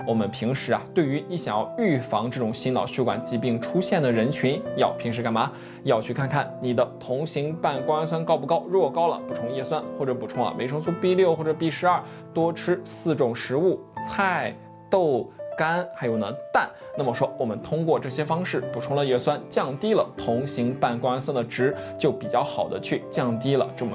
我们平时对于你想要预防这种心脑血管疾病出现的人群，要平时干嘛？要去看看你的同型半胱氨酸高不高，如果高了，补充叶酸或者补充维生素 B6或者 B12，多吃4种食物：菜、豆、肝，还有蛋。那么说，我们通过这些方式补充了叶酸，降低了同型半胱氨酸的值，就比较好的去降低了这么